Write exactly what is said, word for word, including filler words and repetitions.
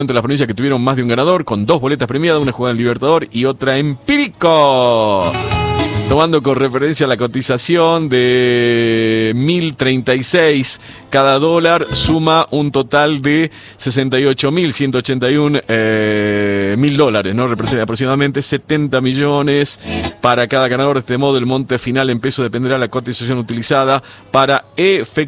entre las provincias que tuvieron más de un ganador, con dos boletas premiadas, una jugada en Libertador y otra en Pírico. Tomando con referencia la cotización de mil treinta y seis cada dólar, suma un total de sesenta y ocho mil ciento ochenta y uno eh, mil dólares, ¿no? Representa aproximadamente setenta millones para cada ganador. De este modo, el monte final en pesos dependerá de la cotización utilizada para efectuar